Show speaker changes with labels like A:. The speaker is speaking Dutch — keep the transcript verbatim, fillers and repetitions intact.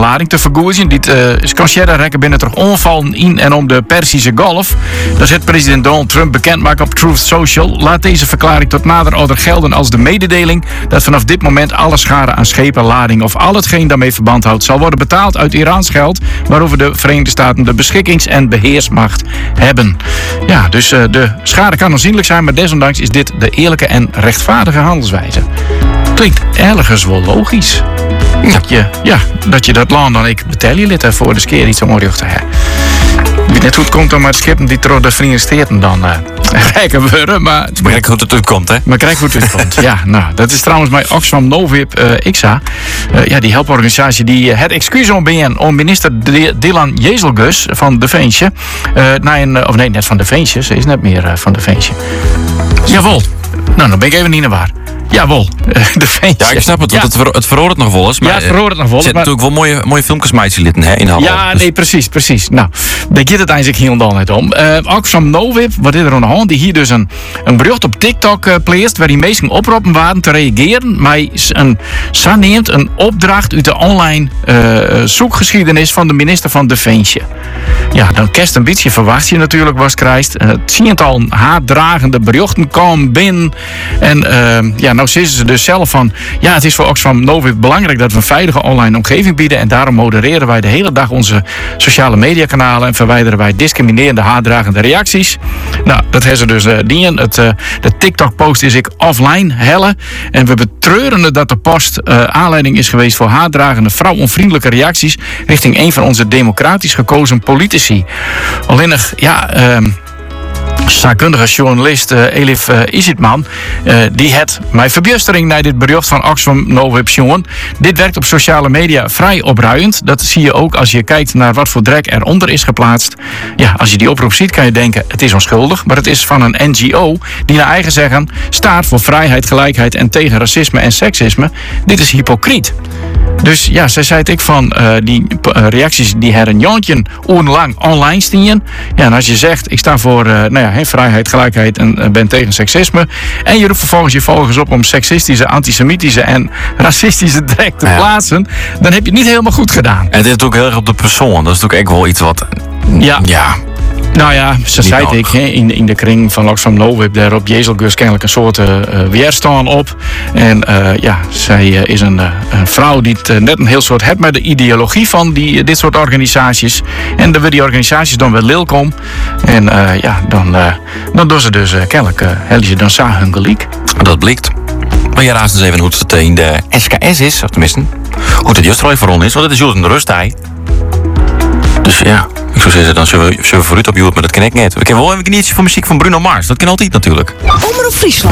A: lading te vergoeden. Dit uh, scansiëren rekken binnen toch onvallen in en om de Perzische Golf. Dat zet president Donald Trump bekendmaken op Truth Social. Laat deze verklaring tot nader order gelden als de mededeling dat vanaf dit moment alle schade aan schepen, lading of al hetgeen daarmee verband houdt zal worden betaald uit Iraans geld, waarover de Verenigde Staten de beschikkings- en beheersmacht hebben. Ja, dus uh, de schade kan aanzienlijk zijn, maar desondanks is dit de eerlijke en rechtvaardige handelswijze. Klinkt ergens wel logisch. Dat je, ja, dat je dat land dan ik betel je lid voor de skeer iets om oorlog te hebben. Ik weet net hoe het komt om uit schepen die door de Verenigde Staten dan uh, rijker worden, maar...
B: Maar kijk hoe het uitkomt, hè?
A: Maar kijk hoe het uitkomt, ja. Nou, dat is trouwens bij Oxfam Novib uh, X A. Uh, ja, die helporganisatie die uh, het excuus ontbeen om minister Dylan Jezelgus van Defensie. Uh, naar een, uh, of nee, net van Defensie. Ze is net meer uh, van Defensie. Jawel. Nou, dan ben ik even niet naar waar. Jawel, Defensie.
B: Ja, ik snap het, want
A: ja.
B: het, ver, het veroordeelt nog wel eens. Maar
A: ja, het veroordeelt nog wel eens.
B: Er zitten natuurlijk wel mooie, mooie filmpjes meidselitten in Hallo.
A: Ja,
B: dus.
A: nee, precies, precies. Nou, daar gaat het eigenlijk heel dan net om. Uh, Oxfam Novib, wat is er aan de hand? Die hier dus een, een bericht op TikTok uh, pleest, waar die mensen oproepen waren te reageren. Maar een, zo neemt een opdracht uit de online uh, zoekgeschiedenis van de minister van Defensie. Ja, dan kerst een beetje verwacht je natuurlijk was krijgt. Uh, het tiental haatdragende berichten komen binnen. En uh, ja, nou zitten ze dus zelf van, ja, het is voor Oxfam Novib belangrijk dat we een veilige online omgeving bieden. En daarom modereren wij de hele dag onze sociale mediakanalen en verwijderen wij discriminerende haatdragende reacties. Nou, dat hebben ze dus uh, dienen. Het, uh, de TikTok-post is ik offline hellen. En we betreuren dat de post uh, aanleiding is geweest voor haatdragende vrouwonvriendelijke reacties richting een van onze democratisch gekozen politici. Alleen nog, ja... Uh, Zaakkundige journalist uh, Elif uh, Isitman, uh, die het mijn verbustering naar dit bericht van Oxfam Novib jongen. Dit werkt op sociale media vrij opruiend. Dat zie je ook als je kijkt naar wat voor drek eronder is geplaatst. Ja, als je die oproep ziet kan je denken het is onschuldig, maar het is van een N G O die naar eigen zeggen staat voor vrijheid, gelijkheid en tegen racisme en seksisme. Dit is hypocriet. Dus ja, zij zei het ik van uh, die uh, reacties die her een jongetje orenlang online stien. Ja, en als je zegt ik sta voor uh, nou ja, he, vrijheid, gelijkheid en uh, ben tegen seksisme. En je roept vervolgens je volgers op om seksistische, antisemitische en racistische drek te ja. plaatsen. Dan heb je het niet helemaal goed gedaan.
B: En het is natuurlijk heel erg op de persoon. Dat is natuurlijk echt wel iets wat...
A: Ja.
B: ja.
A: Nou ja, ze zei ik he, in, in de kring van Oxfam Novib daar op Jezelgus kennelijk een soort uh, weerstaan op. En uh, ja, zij uh, is een, uh, een vrouw die het, uh, net een heel soort heeft met de ideologie van die, uh, dit soort organisaties. En dan wil die organisaties dan wel lilkom. En uh, ja, dan, uh, dan doen ze dus uh, kennelijk, uh, hellen ze dan samen hun gelijk.
B: Dat blikt. Maar je raadt eens even hoe het in de S K S is, of tenminste, hoe het juist voor ons is, want het is juist een rusttij. Dus ja, ik zou zeggen, dan zullen we, zullen we vooruit op Joet met het knik net. We kennen wel even een knietje van muziek van Bruno Mars. Dat kan altijd natuurlijk.
C: Omroep Friesland.